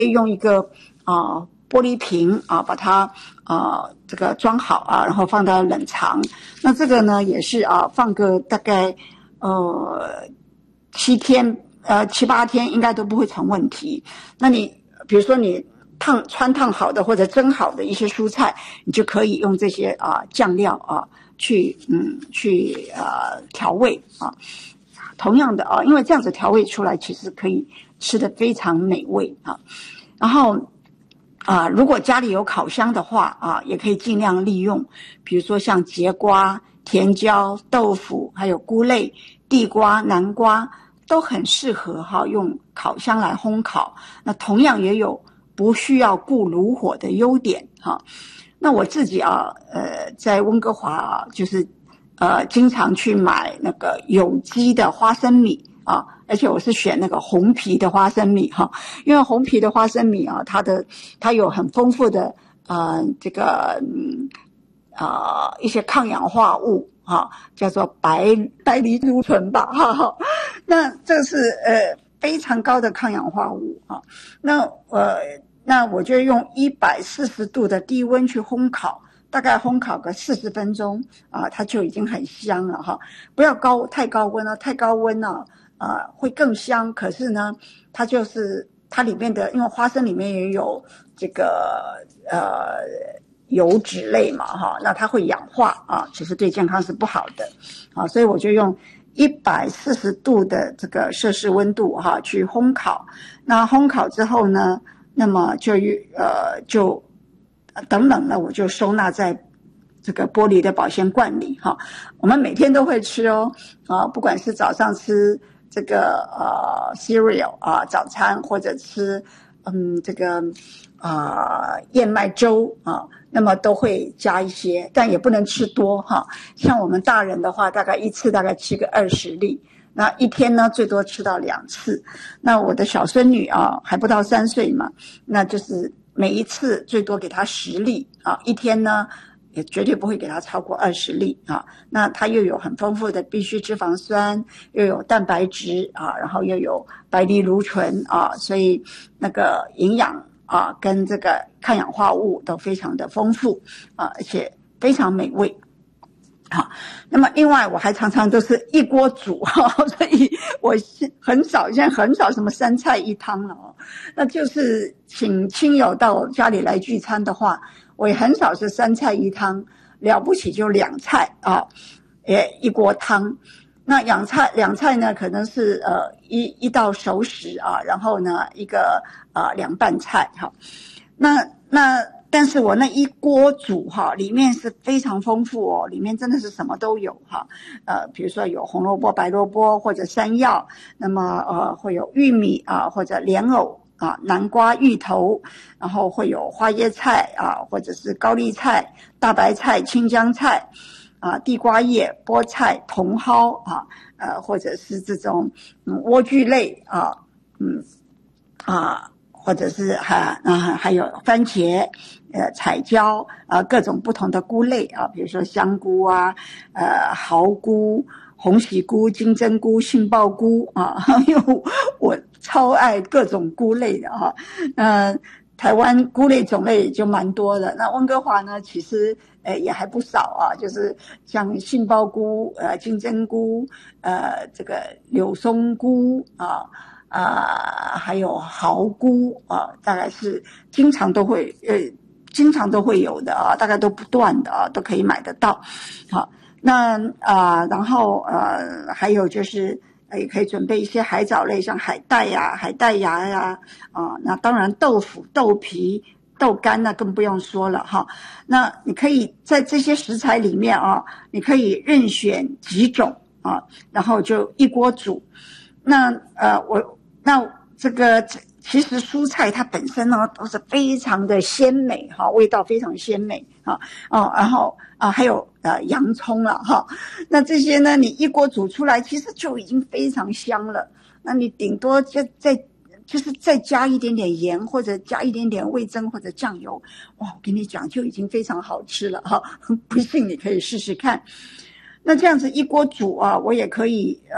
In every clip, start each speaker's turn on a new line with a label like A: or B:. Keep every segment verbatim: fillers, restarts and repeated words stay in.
A: 用一个啊、呃、玻璃瓶啊把它啊、呃、这个装好啊，然后放到冷藏。那这个呢也是啊放个大概呃七天呃七八天应该都不会成问题。那你比如说你烫穿烫好的或者蒸好的一些蔬菜，你就可以用这些啊酱料啊去嗯去呃调味啊。同样的啊，因为这样子调味出来，其实可以吃得非常美味啊。然后啊，如果家里有烤箱的话啊，也可以尽量利用，比如说像节瓜、甜椒、豆腐，还有菇类、地瓜、南瓜，都很适合哈、啊、用烤箱来烘烤。那同样也有不需要顾炉火的优点哈、啊。那我自己啊，呃，在温哥华啊，就是呃，经常去买那个有机的花生米啊，而且我是选那个红皮的花生米哈、啊，因为红皮的花生米啊，它的它有很丰富的呃这个嗯啊、呃、一些抗氧化物哈、啊，叫做白白藜芦醇吧哈哈，那这是呃非常高的抗氧化物啊，那呃那我就用一百四十度的低温去烘烤。大概烘烤个四十分钟啊，它就已经很香了哈。不要高太高温了，太高温呢，啊会更香。可是呢，它就是它里面的，因为花生里面也有这个呃油脂类嘛哈，那它会氧化啊，其实对健康是不好的啊。所以我就用一百四十度的这个摄氏温度哈去烘烤。那烘烤之后呢，那么就呃就。等冷了，我就收纳在这个玻璃的保鲜罐里哈。我们每天都会吃哦，啊，不管是早上吃这个呃 cereal 啊早餐，或者吃嗯这个啊、呃、燕麦粥啊，那么都会加一些，但也不能吃多哈。像我们大人的话，大概一次大概吃个二十粒。那一天呢，最多吃到两次。那我的小孙女啊，还不到三岁嘛，那就是每一次最多给她十粒啊，一天呢也绝对不会给她超过二十粒啊。那它又有很丰富的必需脂肪酸，又有蛋白质啊，然后又有白藜芦醇啊，所以那个营养啊跟这个抗氧化物都非常的丰富啊，而且非常美味。好，那么另外我还常常都是一锅煮哈，所以我很少现在很少什么三菜一汤了哦。那就是请亲友到我家里来聚餐的话，我也很少是三菜一汤，了不起就两菜啊，也一锅汤。那两菜两菜呢，可能是呃一一道熟食啊，然后呢一个呃凉拌菜哈。那那。但是我那一锅煮哈，里面是非常丰富哦，里面真的是什么都有哈，呃，比如说有红萝卜、白萝卜或者山药，那么呃会有玉米啊或者莲藕啊、南瓜、芋头，然后会有花椰菜啊或者是高丽菜、大白菜、青江菜啊、地瓜叶、菠菜、茼蒿啊，呃或者是这种嗯莴苣类啊，嗯啊。或者是还啊还有番茄、呃彩椒啊各种不同的菇类啊，比如说香菇啊、呃蚝菇、红喜菇、金针菇、杏鲍菇啊，因为我超爱各种菇类的哈。呃，台湾菇类种类就蛮多的，那温哥华呢，其实呃也还不少啊，就是像杏鲍菇、呃金针菇、呃这个柳松菇啊。啊、呃，还有蚝菇啊、呃，大概是经常都会呃，经常都会有的啊，大概都不断的啊，都可以买得到。好，那啊、呃，然后呃，还有就是也可以准备一些海藻类，像海带呀、海带芽呀啊、呃，那当然豆腐、豆皮、豆干那更不用说了哈。那你可以在这些食材里面啊，你可以任选几种啊，然后就一锅煮。那呃，我。那这个其实蔬菜它本身呢都是非常的鲜美哈，味道非常鲜美哈哦，然后啊还有呃洋葱了哈，那这些呢你一锅煮出来，其实就已经非常香了。那你顶多就再就是再加一点点盐，或者加一点点味噌或者酱油，哇，我跟你讲就已经非常好吃了哈，不信你可以试试看。那这样子一锅煮啊，我也可以呃。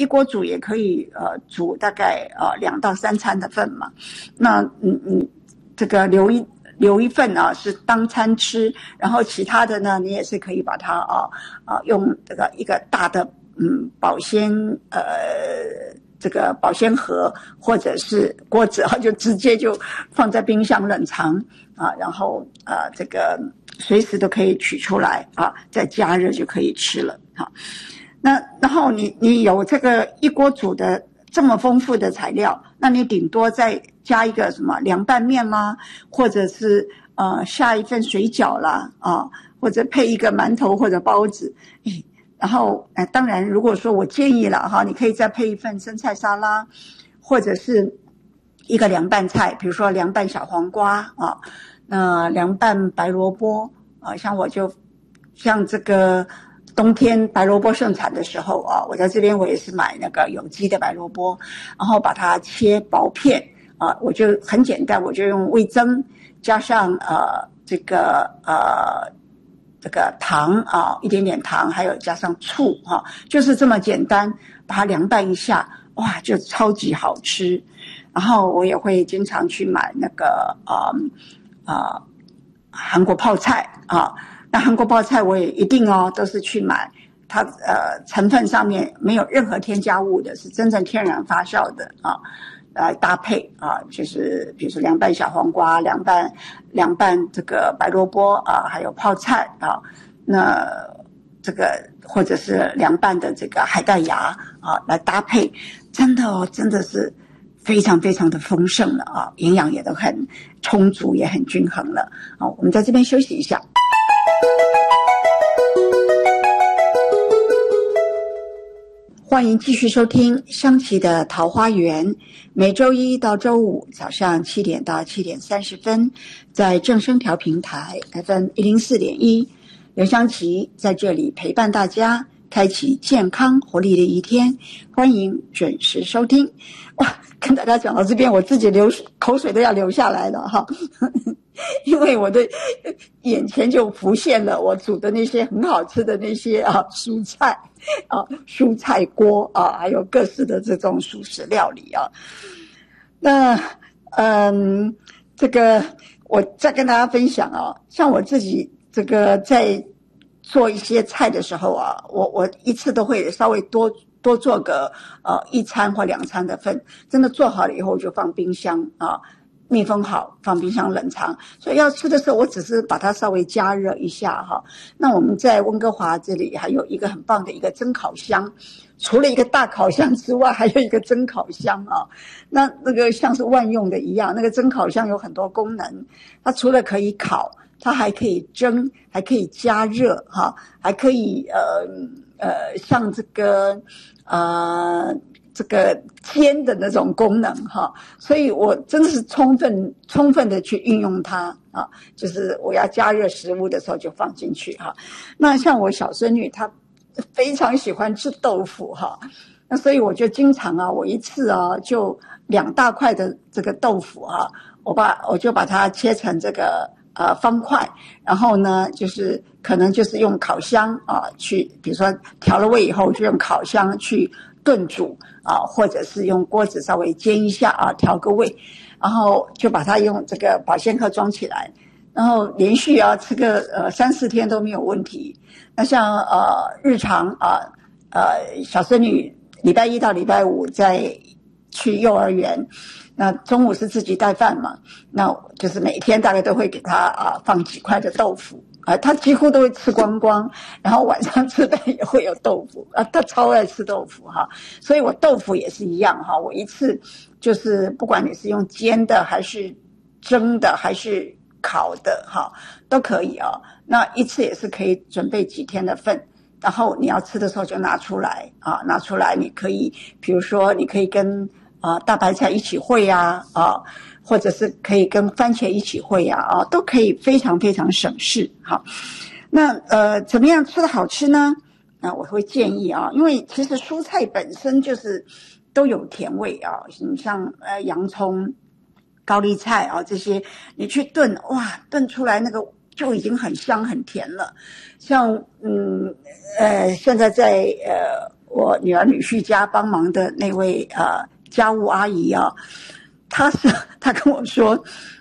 A: 一锅煮也可以呃煮大概呃两到三餐的份嘛。那嗯嗯，这个留一留一份啊是当餐吃，然后其他的呢，你也是可以把它啊啊用这个一个大的嗯保鲜呃这个保鲜盒或者是锅子啊，就直接就放在冰箱冷藏啊，然后呃这个随时都可以取出来啊，再加热就可以吃了啊。那然后你你有这个一锅煮的这么丰富的材料，那你顶多再加一个什么凉拌面啦，或者是呃下一份水饺啦啊，或者配一个馒头或者包子，诶然后呃当然如果说我建议了哈，你可以再配一份生菜沙拉，或者是一个凉拌菜，比如说凉拌小黄瓜啊，那凉拌白萝卜啊，像我就像这个冬天白萝卜盛产的时候啊，我在这边我也是买那个有机的白萝卜，然后把它切薄片啊，我就很简单，我就用味噌加上呃这个呃这个糖啊，一点点糖，还有加上醋哈，就是这么简单，把它凉拌一下，哇，就超级好吃。然后我也会经常去买那个呃呃韩国泡菜啊。那韩国泡菜我也一定哦，都是去买它呃成分上面没有任何添加物的，是真正天然发酵的啊，来搭配啊，就是比如说凉拌小黄瓜、凉拌凉拌这个白萝卜啊，还有泡菜啊，那这个或者是凉拌的这个海带芽啊来搭配，真的哦，真的是非常非常的丰盛了啊，营养也都很充足，也很均衡了。好，我们在这边休息一下。欢迎继续收听香琪的桃花源，每周一到周五早上七点到七点三十分，在正声调频台 F M 一零四点一，刘香琪在这里陪伴大家，开启健康活力的一天，欢迎准时收听。哇，跟大家讲到这边，我自己流口水都要流下来了哈，因为我的眼前就浮现了我煮的那些很好吃的那些啊蔬菜啊蔬菜锅啊，还有各式的这种蔬食料理啊。那嗯，这个我再跟大家分享啊，像我自己这个在做一些菜的时候啊，我我一次都会稍微多多做个呃一餐或两餐的份，真的做好了以后就放冰箱啊，密封好放冰箱冷藏，所以要吃的时候我只是把它稍微加热一下哈。那我们在温哥华这里还有一个很棒的一个蒸烤箱，除了一个大烤箱之外，还有一个蒸烤箱啊。那那个像是万用的一样，那个蒸烤箱有很多功能，它除了可以烤，它还可以蒸，还可以加热哈，还可以呃呃像这个呃这个煎的那种功能哈，所以我真的是充分充分的去运用它啊，就是我要加热食物的时候就放进去哈。那像我小孙女她非常喜欢吃豆腐哈，那所以我就经常啊，我一次啊就两大块的这个豆腐啊，我把我就把它切成这个呃方块，然后呢就是可能就是用烤箱啊去，比如说调了味以后就用烤箱去炖煮啊，或者是用锅子稍微煎一下啊，调个味，然后就把它用这个保鲜盒装起来，然后连续啊吃个呃三四天都没有问题。那像呃日常啊呃小孙女礼拜一到礼拜五在去幼儿园，那中午是自己带饭嘛，那就是每天大概都会给她啊放几块的豆腐。啊，他几乎都会吃光光，然后晚上吃饭也会有豆腐啊，他超爱吃豆腐哈，所以我豆腐也是一样哈，我一次就是不管你是用煎的还是蒸的还是烤的哈，都可以啊，那一次也是可以准备几天的份，然后你要吃的时候就拿出来啊，拿出来你可以，比如说你可以跟啊大白菜一起烩呀啊。或者是可以跟番茄一起烩呀啊，都可以非常非常省事哈。那呃，怎么样吃得好吃呢？那我会建议啊，因为其实蔬菜本身就是都有甜味啊，你像呃洋葱、高丽菜啊这些，你去炖哇，炖出来那个就已经很香很甜了。像嗯呃，现在在呃我女儿女婿家帮忙的那位呃家务阿姨啊，她是她跟我说，